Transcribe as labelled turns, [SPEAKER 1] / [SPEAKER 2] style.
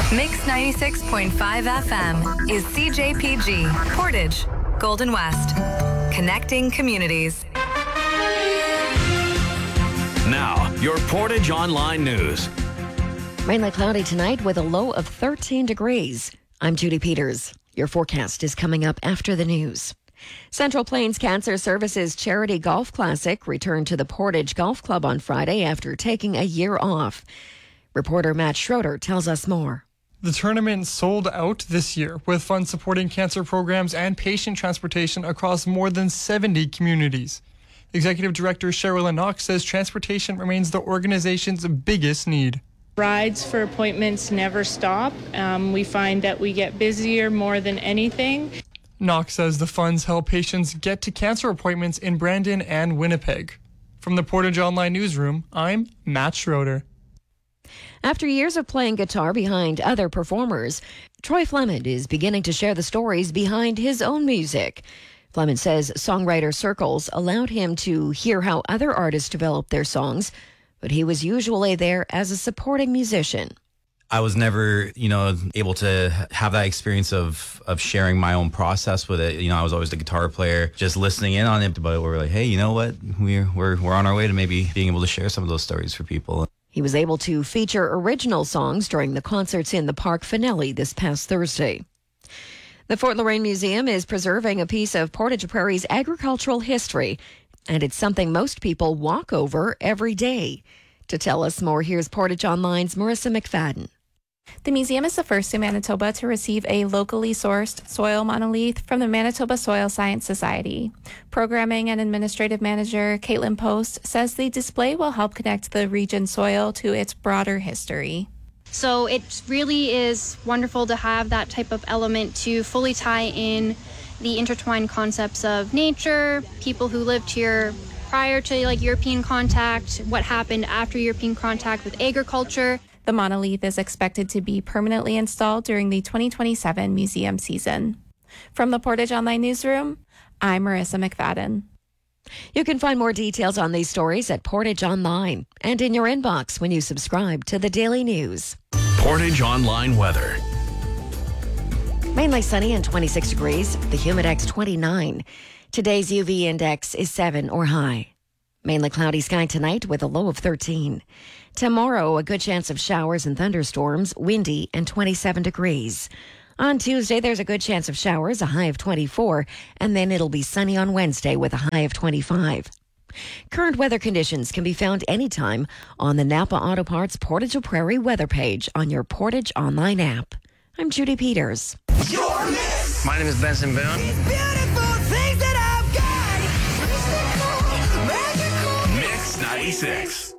[SPEAKER 1] Mix 96.5 FM is CJPG, Portage, Golden West. Connecting communities.
[SPEAKER 2] Now, your Portage Online News.
[SPEAKER 3] Mainly cloudy tonight with a low of 13 degrees. I'm Judy Peters. Your forecast is coming up after the news. Central Plains Cancer Services Charity Golf Classic returned to the Portage Golf Club on Friday after taking a year off. Reporter Matt Schroeder tells us more.
[SPEAKER 4] The tournament sold out this year, with funds supporting cancer programs and patient transportation across more than 70 communities. Executive Director Sherilyn Knox says transportation remains the organization's biggest need.
[SPEAKER 5] Rides for appointments never stop. We find that we get busier more than anything.
[SPEAKER 4] Knox says the funds help patients get to cancer appointments in Brandon and Winnipeg. From the Portage Online Newsroom, I'm Matt Schroeder.
[SPEAKER 3] After years of playing guitar behind other performers, Troy Fleming is beginning to share the stories behind his own music. Fleming says songwriter circles allowed him to hear how other artists develop their songs, but he was usually there as a supporting musician.
[SPEAKER 6] I was never, able to have that experience of sharing my own process with it. I was always the guitar player, just listening in on it. But we're like, hey, you know what? We're on our way to maybe being able to share some of those stories for people.
[SPEAKER 3] He was able to feature original songs during the Concerts in the Park finale this past Thursday. The Fort Loraine Museum is preserving a piece of Portage Prairie's agricultural history, and it's something most people walk over every day. To tell us more, here's Portage Online's Marissa McFadden.
[SPEAKER 7] The museum is the first in Manitoba to receive a locally sourced soil monolith from the Manitoba Soil Science Society. Programming and Administrative Manager Caitlin Post says the display will help connect the region's soil to its broader history.
[SPEAKER 8] So it really is wonderful to have that type of element to fully tie in the intertwined concepts of nature, people who lived here prior to European contact, what happened after European contact with agriculture.
[SPEAKER 7] The monolith is expected to be permanently installed during the 2027 museum season. From the Portage Online Newsroom, I'm Marissa McFadden.
[SPEAKER 3] You can find more details on these stories at Portage Online and in your inbox when you subscribe to the Daily News.
[SPEAKER 2] Portage Online weather.
[SPEAKER 3] Mainly sunny and 26 degrees. The Humidex 29. Today's UV index is 7 or high. Mainly cloudy sky tonight with a low of 13. Tomorrow, a good chance of showers and thunderstorms, windy and 27 degrees. On Tuesday, there's a good chance of showers, a high of 24, and then it'll be sunny on Wednesday with a high of 25. Current weather conditions can be found anytime on the Napa Auto Parts Portage Prairie weather page on your Portage Online app. I'm Judy Peters.
[SPEAKER 9] My name is Benson Boone.
[SPEAKER 2] Mix 96.